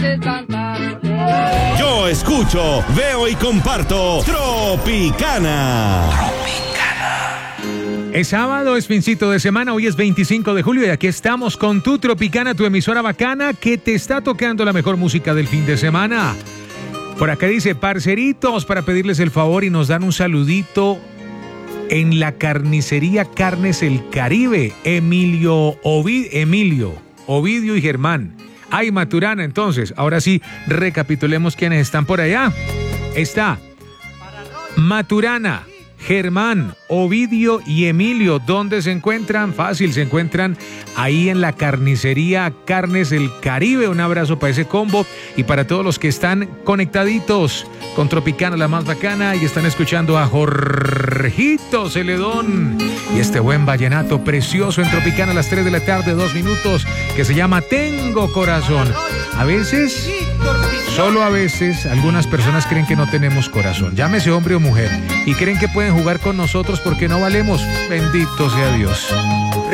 Yo escucho, veo y comparto Tropicana. Es sábado, es fincito de semana, hoy es 25 de julio y aquí estamos con tu Tropicana, tu emisora bacana que te está tocando la mejor música del fin de semana. Por acá dice, parceritos, para pedirles el favor y nos dan un saludito en la carnicería Carnes El Caribe, Emilio, Ovidio y Germán. Ay, Maturana, entonces, ahora sí, recapitulemos quiénes están por allá. Está Maturana, Germán, Ovidio y Emilio. ¿Dónde se encuentran? Fácil, se encuentran ahí en la carnicería Carnes El Caribe. Un abrazo para ese combo y para todos los que están conectaditos con Tropicana, la más bacana, y están escuchando a Jorgito Celedón y este buen vallenato precioso en Tropicana a las 3 de la tarde, 2 minutos, que se llama Tengo Corazón. A veces, solo a veces, algunas personas creen que no tenemos corazón, llámese hombre o mujer, y creen que pueden jugar con nosotros porque no valemos. Bendito sea Dios.